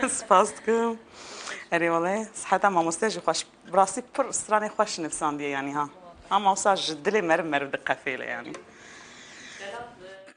سپاس دکم. اری والله صحتا ما مستجی خوش براسی پر استرانی خوش نفسان دی یعنی ها. هم اوسا جدلی مرم دقة فيله يعني.